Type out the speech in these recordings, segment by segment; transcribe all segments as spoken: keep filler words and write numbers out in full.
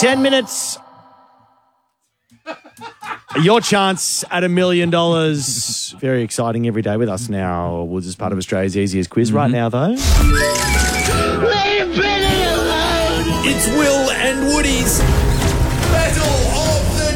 Ten minutes. Your chance at a million dollars. Very exciting every day with us now. Woods is part of Australia's easiest quiz. Mm-hmm. Right now, though. It's Will and Woody's Battle of the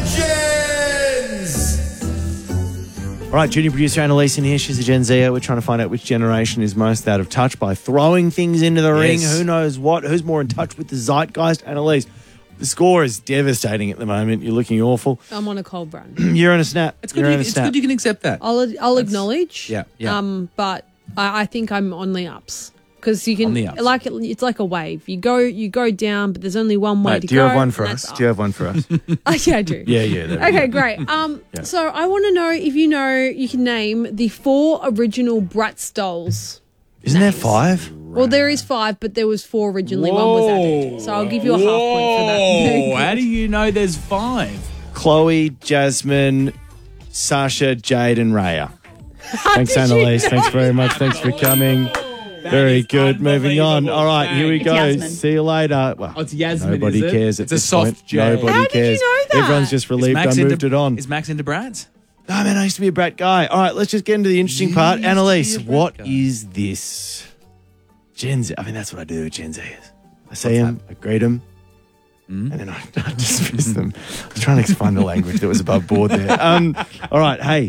Gens. All right, junior producer Annalise in here. She's a Gen Zer. We're trying to find out which generation is most out of touch by throwing things into the ring. Yes. Who knows what? Who's more in touch with the zeitgeist? Annalise, the score is devastating at the moment. You're looking awful. I'm on a cold run. You're on a snap. It's good, You're you, on a it's snap. good you can accept that. I'll I'll acknowledge. Yeah, yeah. Um, but I, I think I'm on the ups because you can On the ups. like it, it's like a wave. You go you go down, but there's only one way Mate, to do you go. have one for and us? that's Do you up. have one for us? Oh, yeah, I do. yeah, yeah. there we Okay, go. great. Um, Yeah. so I want to know if you know you can name the four original Bratz dolls. Isn't there names. five? Well, there is five, but there was four originally. One was added, so I'll give you a half point for that. Whoa, how do you know there's five? Chloe, Jasmine, Sasha, Jade, and Raya. Thanks, did you Annalise. know Thanks very much. Thanks for coming. Very good. Moving on. All right, here we It's go. Yasmin. See you later. Well, Oh, it's Yasmin, nobody is it? cares at It's a this soft point. J. Nobody How did you cares. know that? Everyone's just Is relieved Max I moved into, it on. Is Max into Brads? Oh, man, I used to be a brat guy. All right, let's just get into the interesting You part. used to Annalise, be a brat what guy. is this? Gen Z. I mean, that's what I do with Gen Zers. I see them, I greet them, Mm. and then I, I dismiss them. I was trying to find the language that was above board there. Um, all right, hey.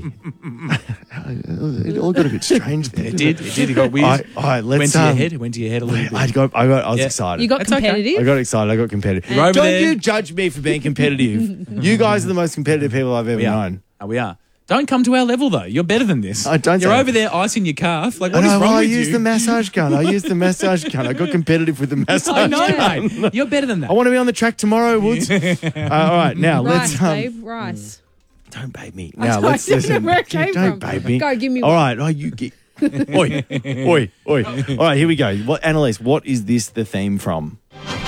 It all got a bit strange there. It did. It did. It got weird. All right, all right, let's went to your um, head. It went to your head a little bit. I got, I got, I was Yeah. excited. You got That's okay. competitive. I got excited. I got competitive. You're over Don't there. you judge me for being competitive. You guys are the most competitive people I've ever we are. known. Oh, we are. Don't come to our level though. You're better than this. I don't You're say over that. there icing your calf. Like I what is know, wrong well, I with used you? the massage gun. I used the massage gun. I got competitive with the massage I know, gun. mate. You're better than that. I want to be on the track tomorrow, Woods. uh, all right, now Rice, let's. Um, babe, rice. don't babe me. I Now don't let's know listen. where it came don't from. babe me. Go, give me All one. right. Oh, you get. oi, oi, oi. All right, here we go. What, Annalise? What is this the theme from?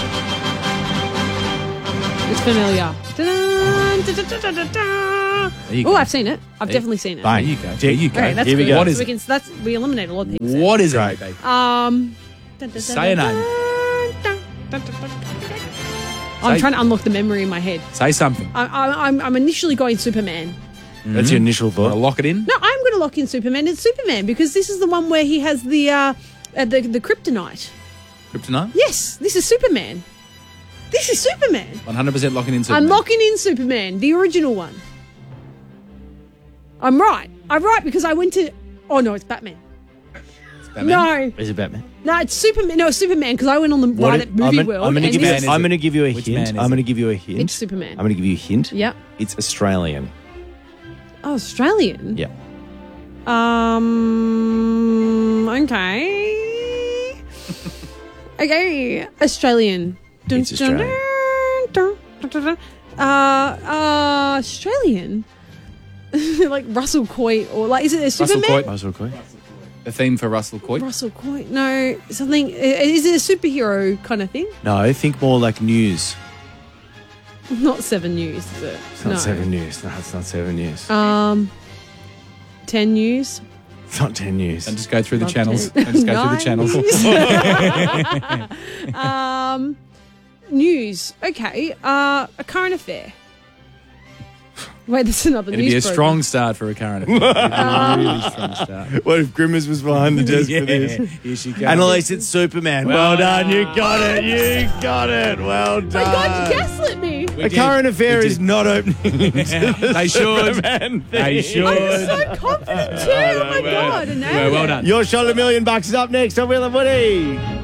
It's familiar. Dun, dun, dun, dun, dun, dun. There you Oh, go. I've seen it. I've There- definitely seen it. Bang. There you go. There you go. Okay, that's Here we good. go. What So is we it? can, that's, we eliminate a lot of things. there. What is Great. it, babe? Um, dun, dun, Say dun, a dun, name. dun, dun, dun, dun, dun. I'm Say- trying to unlock the memory in my head. Say something. I, I, I'm, I'm initially going Superman. That's your initial Want thought. to lock it in? No, I'm going to lock in Superman. It's Superman because this is the one where he has the uh, uh, the the kryptonite. Kryptonite? Yes, this is Superman. This is Superman. one hundred percent locking in Superman. I'm locking in Superman, the original one. I'm right. I'm right because I went to. Oh no, it's Batman. It's Batman. No, Is it Batman? no, it's Superman. No, it's Superman because I went on the What right it- at Movie I'm gonna, World. I'm gonna and give this you. man is I'm it? gonna give you a Which hint. man is I'm gonna it? give you a hint. It's Superman. I'm gonna give you a hint. Yep. It's Australian. Oh, Australian. Yeah. Um. Okay. Okay. Australian. Dun, It's dun, Australian. dun, dun, dun, dun. Uh, uh, Australian. Like Russell Coight or like is it a Russell Superman? Coight. Russell Coight. The theme for Russell Coight. Russell Coight. No, something. Is it a superhero kind of thing? No, I think more like news. Not Seven News, is it? It's not no. Seven News. No, it's not Seven News. Um, Ten News. It's not Ten News. And just go through the Not channels. ten. And just go through the channels. Nine. um, news. Okay. Uh, a current affair. Wait, that's another It'd news be a program. strong start for a current affair. It'd be a really strong start. What if Grimmers was behind the desk Yeah, for this? here she goes. Annalise, it's Superman. Well, Well done. You done. got it. You got it. Well My done. God, you gaslit me. We a did. current affair We is did. not opening. They should. Superman They thing. should. I'm so confident too. Oh my well, God. I nailed Well, well it. done. Your shot at a million bucks is up next on Will and Woody.